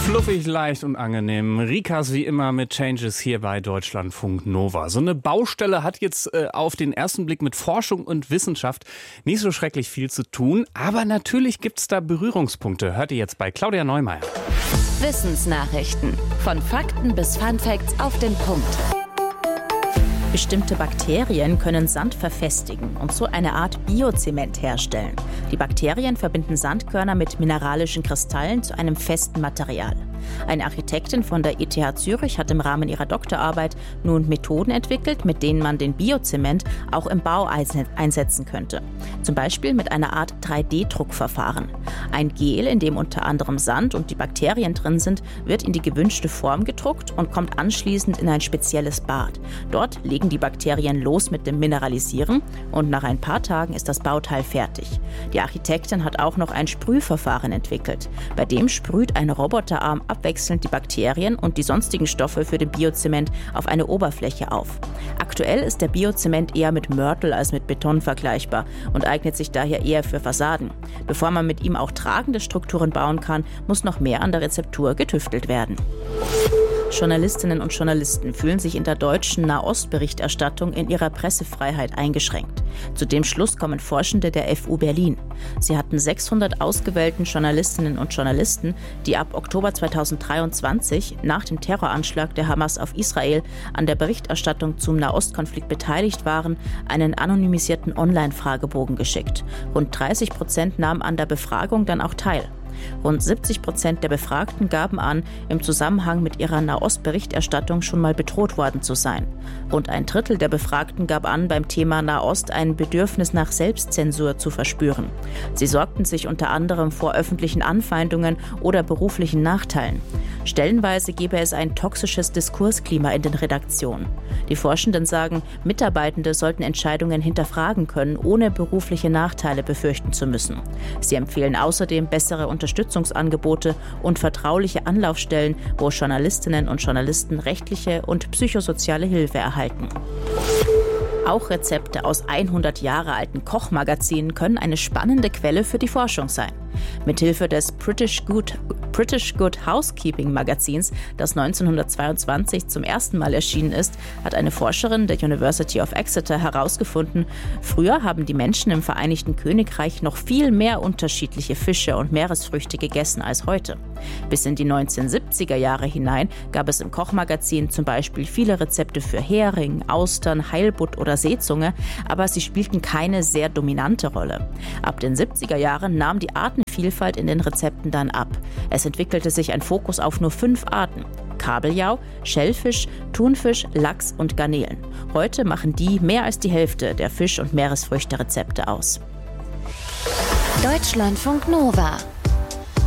Fluffig, leicht und angenehm. Rikas wie immer mit Changes hier bei Deutschlandfunk Nova. So eine Baustelle hat jetzt auf den ersten Blick mit Forschung und Wissenschaft nicht so schrecklich viel zu tun. Aber natürlich gibt's da Berührungspunkte. Hört ihr jetzt bei Claudia Neumeier. Wissensnachrichten. Von Fakten bis Funfacts auf den Punkt. Bestimmte Bakterien können Sand verfestigen und so eine Art Biozement herstellen. Die Bakterien verbinden Sandkörner mit mineralischen Kristallen zu einem festen Material. Eine Architektin von der ETH Zürich hat im Rahmen ihrer Doktorarbeit nun Methoden entwickelt, mit denen man den Biozement auch im Bau einsetzen könnte. Zum Beispiel mit einer Art 3D-Druckverfahren. Ein Gel, in dem unter anderem Sand und die Bakterien drin sind, wird in die gewünschte Form gedruckt und kommt anschließend in ein spezielles Bad. Dort legen die Bakterien los mit dem Mineralisieren und nach ein paar Tagen ist das Bauteil fertig. Die Architektin hat auch noch ein Sprühverfahren entwickelt. Bei dem sprüht ein Roboterarm abwechselnd die Bakterien und die sonstigen Stoffe für den Biozement auf eine Oberfläche auf. Aktuell ist der Biozement eher mit Mörtel als mit Beton vergleichbar und eignet sich daher eher für Fassaden. Bevor man mit ihm auch tragende Strukturen bauen kann, muss noch mehr an der Rezeptur getüftelt werden. Journalistinnen und Journalisten fühlen sich in der deutschen Nahostberichterstattung in ihrer Pressefreiheit eingeschränkt. Zu dem Schluss kommen Forschende der FU Berlin. Sie hatten 600 ausgewählten Journalistinnen und Journalisten, die ab Oktober 2023 nach dem Terroranschlag der Hamas auf Israel an der Berichterstattung zum Nahostkonflikt beteiligt waren, einen anonymisierten Online-Fragebogen geschickt. Rund 30% nahmen an der Befragung dann auch teil. Rund 70% der Befragten gaben an, im Zusammenhang mit ihrer Nahost-Berichterstattung schon mal bedroht worden zu sein. Rund ein Drittel der Befragten gab an, beim Thema Nahost ein Bedürfnis nach Selbstzensur zu verspüren. Sie sorgten sich unter anderem vor öffentlichen Anfeindungen oder beruflichen Nachteilen. Stellenweise gebe es ein toxisches Diskursklima in den Redaktionen. Die Forschenden sagen, Mitarbeitende sollten Entscheidungen hinterfragen können, ohne berufliche Nachteile befürchten zu müssen. Sie empfehlen außerdem bessere Unterstützungsangebote und vertrauliche Anlaufstellen, wo Journalistinnen und Journalisten rechtliche und psychosoziale Hilfe erhalten. Auch Rezepte aus 100 Jahre alten Kochmagazinen können eine spannende Quelle für die Forschung sein. Mithilfe des British Good Housekeeping Magazins, das 1922 zum ersten Mal erschienen ist, hat eine Forscherin der University of Exeter herausgefunden, früher haben die Menschen im Vereinigten Königreich noch viel mehr unterschiedliche Fische und Meeresfrüchte gegessen als heute. Bis in die 1970er Jahre hinein gab es im Kochmagazin zum Beispiel viele Rezepte für Hering, Austern, Heilbutt oder Seezunge, aber sie spielten keine sehr dominante Rolle. Ab den 70er Jahren nahm die Artenvielfalt in den Rezepten dann ab. Es entwickelte sich ein Fokus auf nur 5 Arten: Kabeljau, Schellfisch, Thunfisch, Lachs und Garnelen. Heute machen die mehr als die Hälfte der Fisch- und Meeresfrüchte-Rezepte aus. Deutschlandfunk Nova.